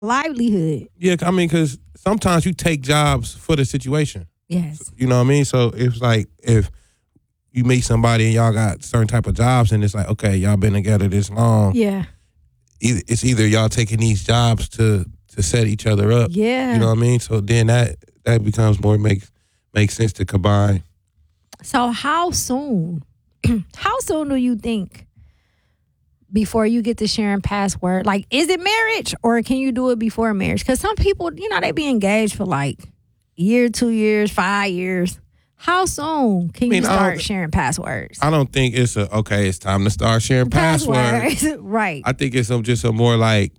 livelihood. Yeah, I mean, because sometimes you take jobs for the situation. Yes. You know what I mean? So it's like if you meet somebody and y'all got certain type of jobs, and it's like, okay, y'all been together this long. Yeah. It's either y'all taking these jobs to set each other up. Yeah. You know what I mean? So then that becomes more makes sense to combine. So how soon? How soon do you think before you get to sharing password? Like, is it marriage or can you do it before marriage? Because some people, they be engaged for like a year, 2 years, 5 years. How soon can you start sharing passwords? I don't think it's it's time to start sharing passwords. Right. I think it's just a more like,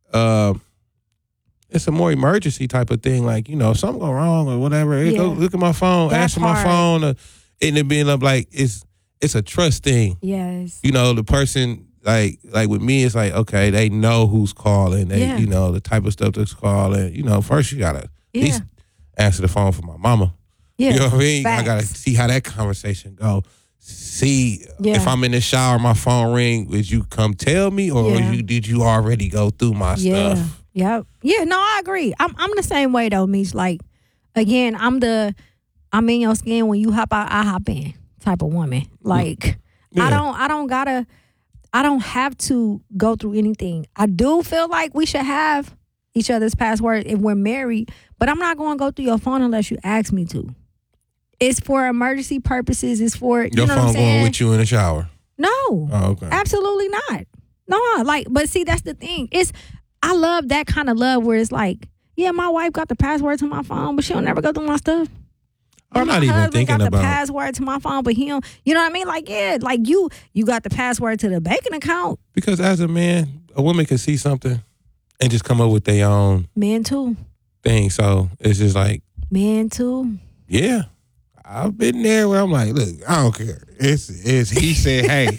it's a more emergency type of thing. Like, if something go wrong or whatever, go look at my phone, answer my phone, and it being up like it's a trust thing. Yes. The person like with me, it's like, okay, they know who's calling. They the type of stuff that's calling. First you gotta at least answer the phone for my mama. Yeah. You know what I mean? Facts. I gotta see how that conversation go. See if I'm in the shower, my phone ring. Would you come tell me, or did you already go through my stuff? Yep. Yeah. No, I agree. I'm the same way though, Meech. Like, again, I'm in your skin. When you hop out, I hop in type of woman. Like, I don't have to go through anything. I do feel like we should have each other's passwords if we're married, but I'm not going to go through your phone unless you ask me to. It's for emergency purposes. It's for your phone going with you in the shower. No. Oh, okay. Absolutely not. No, but see, that's the thing. I love that kind of love where it's like, yeah, my wife got the password to my phone, but she'll never go through my stuff. I'm not even thinking got about the password to my phone, but he don't. You know what I mean? Like, yeah, like you got the password to the banking account. Because as a man, a woman can see something and just come up with their own men too thing. So it's just like men too. Yeah, I've been there where I'm like, look, I don't care. It's he said, hey.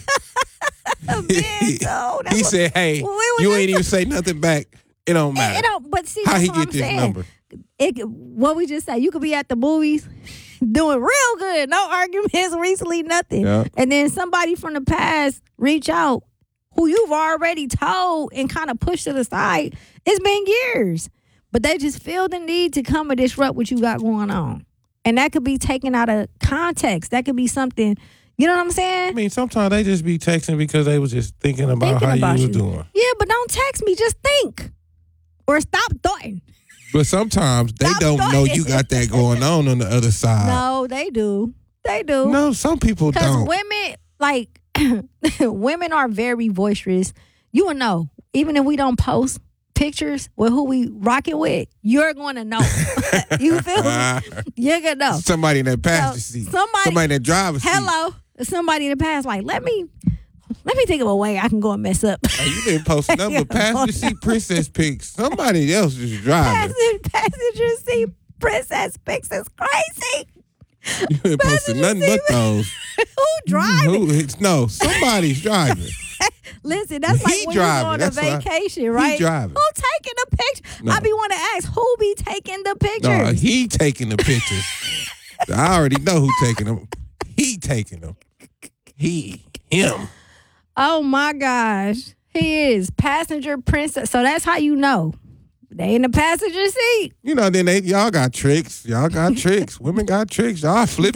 He said, hey, you ain't even say nothing back. It don't matter. It don't. But see, how he get get this saying. number? What we just said, you could be at the movies doing real good, no arguments recently, nothing. Yeah. And then somebody from the past reach out who you've already told and kind of pushed to the side. It's been years. But they just feel the need to come and disrupt what you got going on. And that could be taken out of context. That could be something, you know what I'm saying? I mean, sometimes they just be texting because they was just thinking about how you was doing. Yeah, but don't text me. Just think. Or stop thoughting. But sometimes they don't know you got that going on the other side. No, they do. They do. No, some people don't. Because women, like, women are very boisterous. You will know. Even if we don't post pictures with who we rocking with, you're going to know. You feel me? You're going to know. Somebody in that passenger seat. Somebody in that driver's seat. Hello. Somebody in the past, like, let me think of a way I can go and mess up. Hey, you didn't post nothing but passenger seat princess pics. Somebody else is driving. Passenger seat princess pics is crazy. You didn't post nothing but those. Who driving? No, somebody's driving. Listen, that's like when you're on a vacation, right? He driving. Who taking the picture? No. I be want to ask, who be taking the pictures? No, he taking the pictures. I already know who taking them. He taking them. Him. Oh my gosh. He is passenger princess. So that's how you know. They in the passenger seat. Then y'all got tricks. Y'all got tricks. Women got tricks. Y'all flip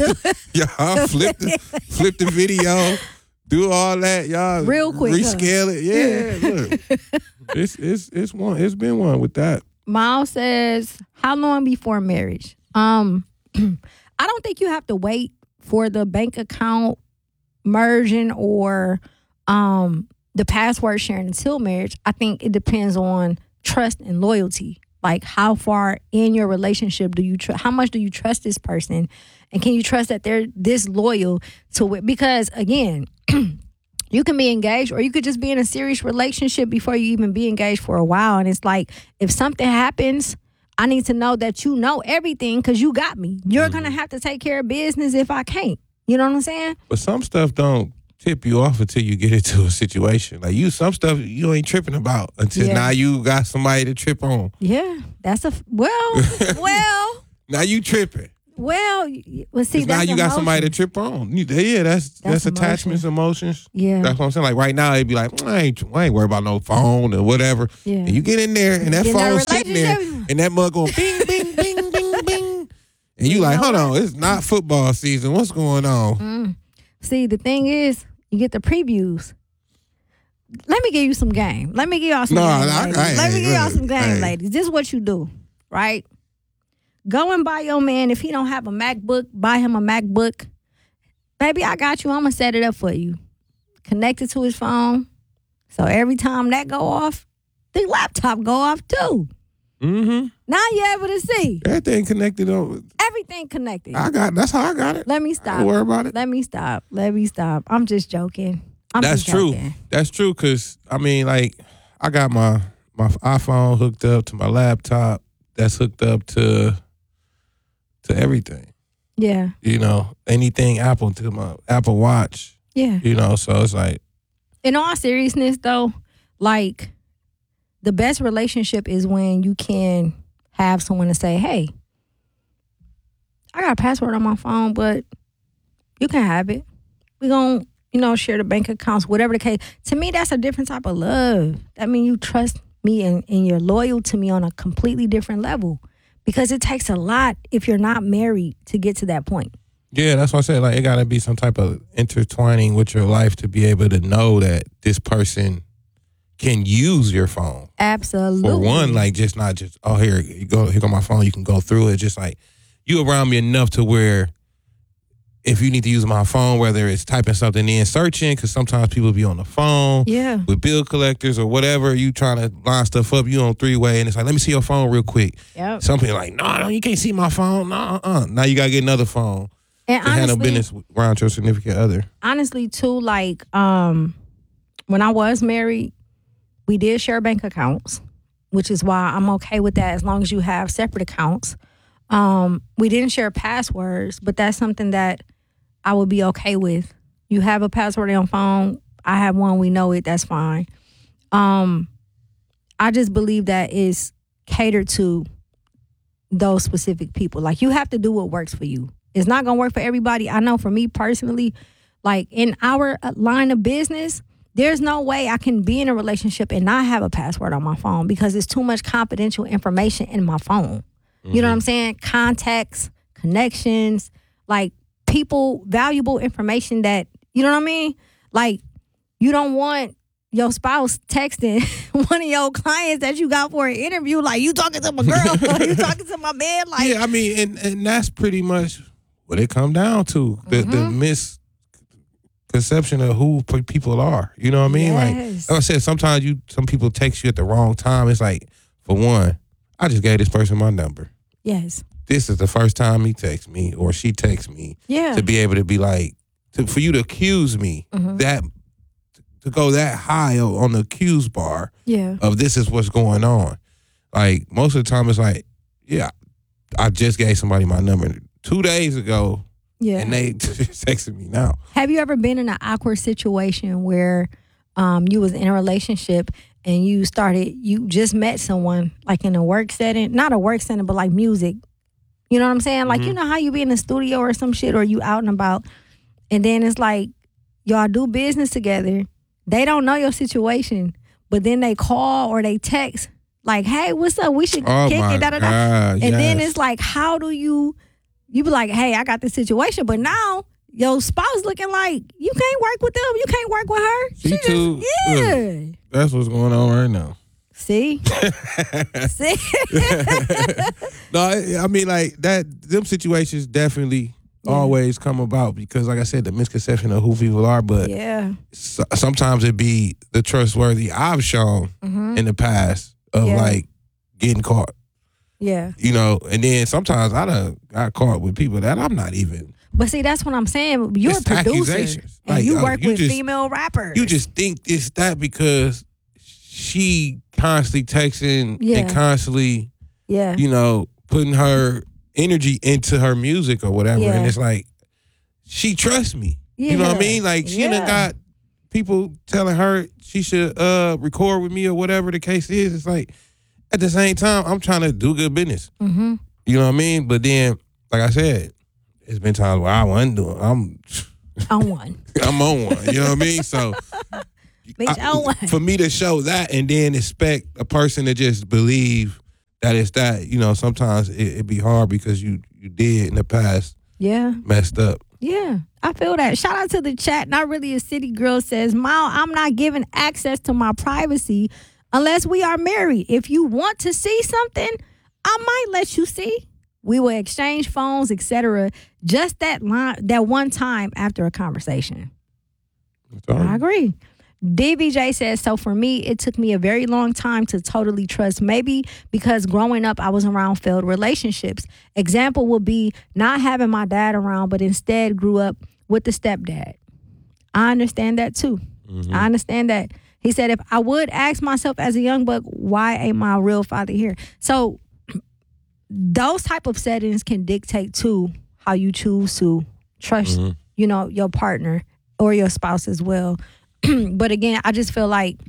the video. Do all that, y'all. Real quick. Rescale it. Yeah, look. It's been one with that. Miles says, how long before marriage? I don't think you have to wait for the bank account merging or the password sharing until marriage. I think it depends on trust and loyalty. Like, how far in your relationship do you how much do you trust this person, and can you trust that they're this loyal to it? Because again, you can be engaged or you could just be in a serious relationship before you even be engaged for a while, and it's like, if something happens, I need to know that you know everything because you got me. You're gonna have to take care of business if I can't. You know what I'm saying? But some stuff don't tip you off until you get into a situation. Like some stuff you ain't tripping about until now you got somebody to trip on. Yeah, that's well. Now you tripping. Well, see, now you got somebody to emotions. trip on. Yeah, that's attachments, emotions. Yeah. That's what I'm saying. Like right now, it'd be like, I ain't worried about no phone or whatever. Yeah. And you get in there and that Get in that phone's sitting there relationship. and that mug going bing, bing, bing, bing, bing. And you like, hold on, it's not football season. What's going on? See, the thing is, you get the previews. Let me give you some game. Let me give y'all some game, ladies. Let me give y'all some game, ladies. This is what you do, right? Go and buy your man. If he don't have a MacBook, buy him a MacBook. Baby, I got you. I'm going to set it up for you. Connect it to his phone. So every time that go off, the laptop go off too. Mm-hmm. Now you're able to see. Everything connected over. Everything connected. That's how I got it. Let me stop. Don't worry about it. Let me stop. I'm just joking. That's true. That's true, because, I mean, like, I got my iPhone hooked up to my laptop. That's hooked up to everything. Yeah. You know, anything Apple, to my Apple Watch. Yeah. You know, so it's like. In all seriousness, though, like, the best relationship is when you can have someone to say, hey, I got a password on my phone, but you can have it. We're going to, share the bank accounts, whatever the case. To me, that's a different type of love. That means you trust me and you're loyal to me on a completely different level. Because it takes a lot if you're not married to get to that point. Yeah, that's what I said. Like, it got to be some type of intertwining with your life to be able to know that this person can use your phone. Absolutely. For one, like, just not just, oh, here go my phone, you can go through it. Just like, you around me enough to where if you need to use my phone, whether it's typing something in, searching, because sometimes people be on the phone with bill collectors or whatever, you trying to line stuff up, you on three-way, and it's like, let me see your phone real quick. Yep. Some people are like, no, you can't see my phone. No, Now you got to get another phone and to handle business around your significant other. Honestly, too, like, when I was married, we did share bank accounts, which is why I'm okay with that as long as you have separate accounts. We didn't share passwords, but that's something that I would be okay with. You have a password on your phone. I have one. We know it. That's fine. I just believe that is catered to those specific people. Like, you have to do what works for you. It's not going to work for everybody. I know for me personally, like in our line of business, there's no way I can be in a relationship and not have a password on my phone because it's too much confidential information in my phone. Mm-hmm. You know what I'm saying? Contacts, connections, like people, valuable information that, you know what I mean? Like, you don't want your spouse texting one of your clients that you got for an interview, like, you talking to my girl, or you talking to my man. Like, yeah, I mean, and that's pretty much what it come down to. The misconception of who people are. You know what I mean? Yes. Like I said, sometimes some people text you at the wrong time. It's like, for one, I just gave this person my number. Yes. This is the first time he texts me or she texts me. Yeah. To be able to be like, for you to accuse me, that to go that high on the accuse bar of this is what's going on. Like, most of the time it's like, yeah, I just gave somebody my number 2 days ago. Yeah. And they texted me now. Have you ever been in an awkward situation where you was in a relationship and you just met someone, like in a work setting, not a work setting, but like music. You know what I'm saying? Like, you know how you be in the studio or some shit, or you out and about, and then it's like, y'all do business together. They don't know your situation, but then they call or they text like, hey, what's up? We should kick it, da-da-da. And then it's like, how do you be like, hey, I got this situation, but now your spouse looking like, you can't work with them, you can't work with her. She too. Look, that's what's going on right now. See? See? No, I mean, like, them situations definitely always come about because, like I said, the misconception of who people are, but sometimes it be the trustworthy I've shown in the past of like getting caught. Yeah. You know, and then sometimes I done got caught with people that I'm not even. But see, that's what I'm saying. You're a producer. And like, you work with female rappers. You just think it's that because she constantly texting and constantly, you know, putting her energy into her music or whatever. And it's like, she trusts me. You know what I mean? Like, she done got people telling her she should record with me or whatever the case is. It's like, at the same time, I'm trying to do good business. You know what I mean? But then like I said, it's been times where I wasn't doing. I'm on one. I'm on one. You know what I mean? So for me to show that and then expect a person to just believe that it's that, you know, sometimes it'd be hard because you did in the past. Yeah. Messed up. Yeah, I feel that. Shout out to the chat. Not Really a City Girl says, Mal, I'm not giving access to my privacy unless we are married. If you want to see something, I might let you see. We will exchange phones, etc. Just that one time after a conversation. I agree. DBJ says, so for me, it took me a very long time to totally trust. Maybe because growing up, I was around failed relationships. Example would be not having my dad around, but instead grew up with the stepdad. I understand that too. Mm-hmm. I understand that. He said, if I would ask myself as a young buck, why ain't my real father here? So those type of settings can dictate too how you choose to trust, you know, your partner or your spouse as well. But again, I just feel like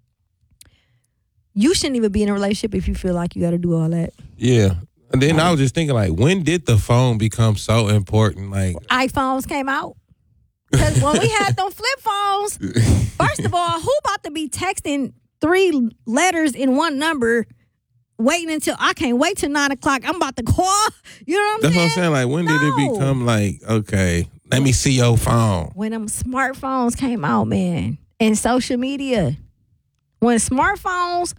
you shouldn't even be in a relationship if you feel like you got to do all that. Yeah. And then I was just thinking, like, when did the phone become so important? Like, iPhones came out. Because when we had them flip phones, first of all, who about to be texting 3 letters in one number, waiting until, I can't wait till 9 o'clock, I'm about to call? You know what I'm saying? That's what I'm saying. Like, when did it become like, okay, let me see your phone? When them smartphones came out, man, and social media. When smartphones,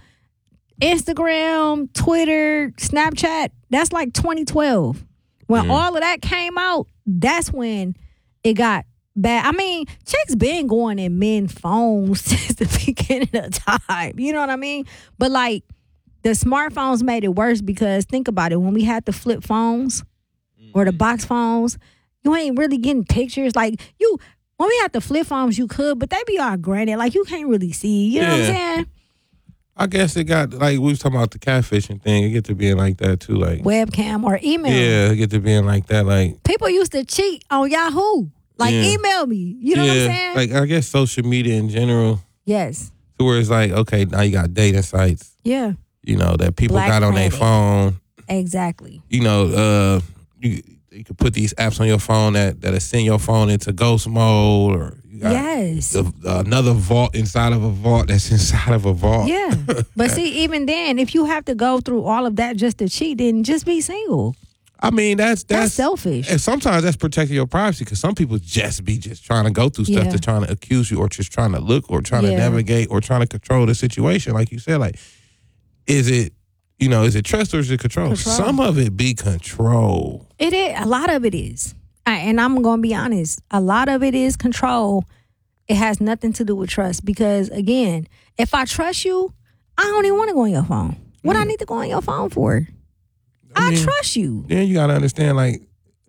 Instagram, Twitter, Snapchat, that's like 2012. When all of that came out, that's when it got bad. I mean, chicks been going in men phones since the beginning of time. You know what I mean? But like, the smartphones made it worse because think about it. When we had the flip phones or the box phones, you ain't really getting pictures. Like, when we had the flip phones, you could, but they be all granted. Like, you can't really see. You know what I'm saying? I guess it got, like, we was talking about the catfishing thing. It get to being like that, too. Like webcam or email. Yeah, it get to being like that. Like, people used to cheat on Yahoo. Like, email me. You know what I'm saying? Like, I guess social media in general. Yes. To where it's like, okay, now you got dating sites. Yeah. You know, that people got on their phone. Exactly. You know, you can put these apps on your phone that'll send your phone into ghost mode, or you got another vault inside of a vault that's inside of a vault. Yeah. But see, even then, if you have to go through all of that just to cheat, then just be single. I mean, that's selfish. And sometimes that's protecting your privacy because some people just trying to go through stuff to trying to accuse you or just trying to look or trying to navigate or trying to control the situation. Like you said, like, is it trust or is it control? Some of it be control. It is. A lot of it is. And I'm going to be honest. A lot of it is control. It has nothing to do with trust. Because, again, if I trust you, I don't even want to go on your phone. What I need to go on your phone for? I trust you. Then you got to understand, like,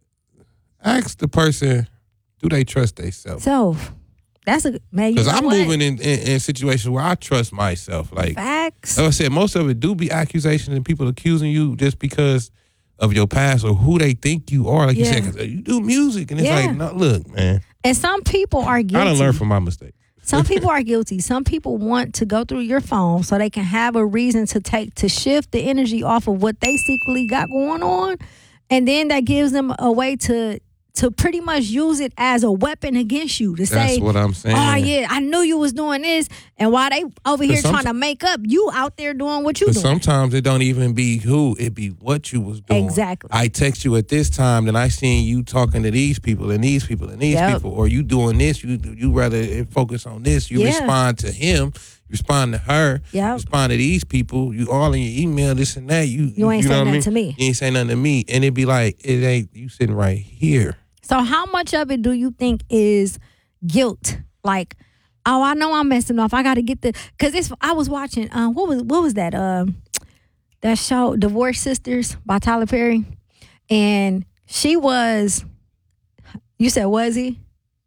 ask the person, do they trust themselves? That's a man. Because I'm moving in situations where I trust myself. Like, facts. Like I said, most of it do be accusations and people accusing you just because of your past or who they think you are. Like you said, 'cause you do music, and it's like, no, look, man. And some people are guilty. I done learned from my mistakes. Some people are guilty. Some people want to go through your phone so they can have a reason to shift the energy off of what they secretly got going on, and then that gives them a way to pretty much use it as a weapon against you. That's what I'm saying. Oh, yeah, I knew you was doing this. And while they over here trying to make up, you out there doing what you doing. Sometimes it don't even be who, it be what you was doing. Exactly. I text you at this time, then I seen you talking to these people and these people and these people. Or you doing this, you rather focus on this. You respond to him. You respond to her. You respond to these people. You all in your email, this and that. You ain't saying nothing to me. You ain't saying nothing to me. And it be like, it ain't, you sitting right here. So how much of it do you think is guilt? Like, oh, I know I'm messing off. I got to get because I was watching, what was that? That show, Divorce Sisters by Tyler Perry. And she was, you said, was he?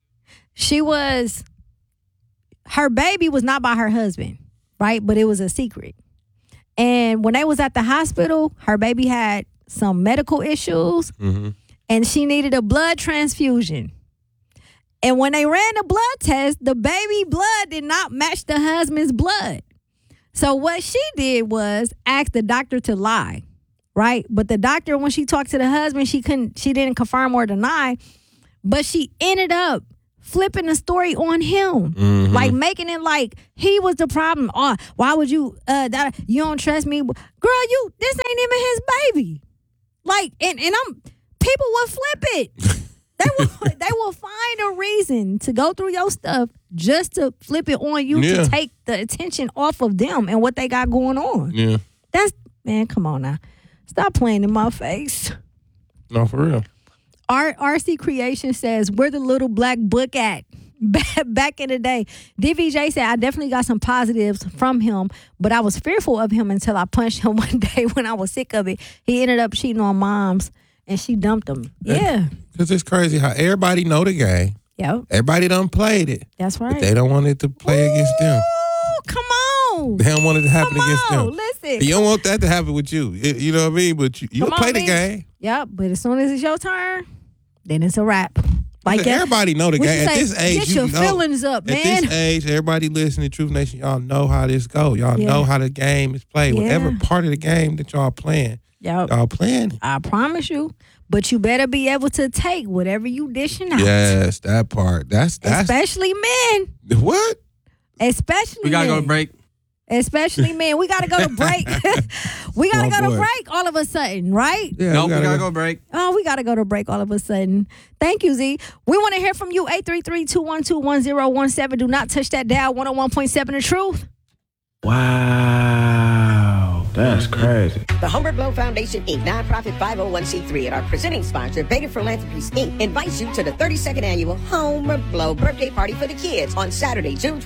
Her baby was not by her husband, right? But it was a secret. And when they was at the hospital, her baby had some medical issues. Mm-hmm. And she needed a blood transfusion. And when they ran the blood test, the baby blood did not match the husband's blood. So what she did was ask the doctor to lie right? But the doctor, when she talked to the husband, she didn't confirm or deny, but she ended up flipping the story on him, like making it like he was the problem. Oh, why would you? You don't trust me, girl? This ain't even his baby. Like, and people will flip it. They will find a reason to go through your stuff just to flip it on you to take the attention off of them and what they got going on. Yeah, man. Come on now, stop playing in my face. No, for real. RC Creation says, where the little black book at? Back in the day. DVJ said, I definitely got some positives from him, but I was fearful of him until I punched him one day when I was sick of it. He ended up cheating on moms, and she dumped him. Yeah. Because it's crazy how everybody know the game. Yep. Everybody done played it. That's right. But they don't want it to play against them. Come on. They don't want it to happen against them. Listen. You don't want that to happen with you. You know what I mean? But you play the game. Yep. But as soon as it's your turn, then it's a wrap. Like everybody know the game. At this age, get your feelings up, man. At this age, everybody listening to Truth Nation, y'all know how this go. Y'all know how the game is played. Whatever part of the game that y'all playing, y'all playing. I promise you. But you better be able to take whatever you dishing out. Yes, that part. That's especially men. What? Especially we gotta men. go to break. Especially men. We gotta go to break. We gotta go to break all of a sudden, right? Yeah, nope, we gotta go to break. Oh, we gotta go to break all of a sudden. Thank you, Z. We want to hear from you. 833-212-1017. Do not touch that dial. 101.7 The Truth. Wow, that's crazy. The Humbert Blow Foundation, Inc., nonprofit 501c3, and our presenting sponsor, Beta Philanthropies, Inc., invites you to the 32nd annual Homer Blow birthday party for the kids on Saturday, June